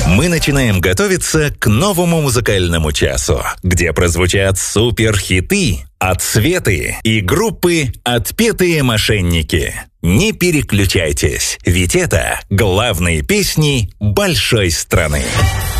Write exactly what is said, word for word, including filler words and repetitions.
Мы начинаем готовиться к новому музыкальному часу, где прозвучат суперхиты, отсветы и группы «Отпетые мошенники». Не переключайтесь, ведь это главные песни большой страны.